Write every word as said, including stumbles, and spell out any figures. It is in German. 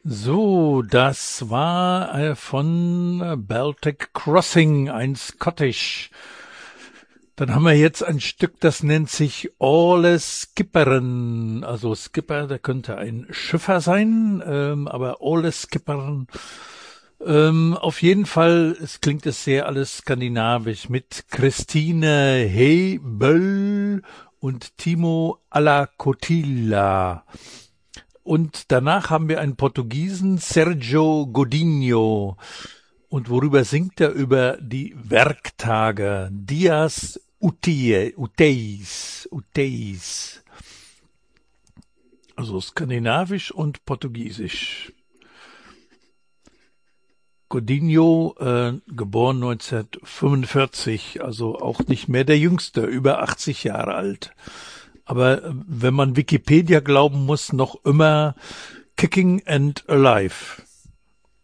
So, das war äh, von äh, Baltic Crossing, ein Scottish. Dann haben wir jetzt ein Stück, das nennt sich Ole Skipperen. Also Skipper, der könnte ein Schiffer sein, ähm, aber Ole Skipperen. Ähm, auf jeden Fall, es klingt es sehr alles skandinavisch mit Christine Hebel und Timo Alakotila. Und danach haben wir einen Portugiesen, Sergio Godinho. Und worüber singt er? Über die Werktage. Dias Utie, Uteis, Uteis. Also skandinavisch und portugiesisch. Godinho, äh, geboren neunzehnhundertfünfundvierzig, also auch nicht mehr der Jüngste, über achtzig Jahre alt. Aber äh, wenn man Wikipedia glauben muss, noch immer kicking and alive.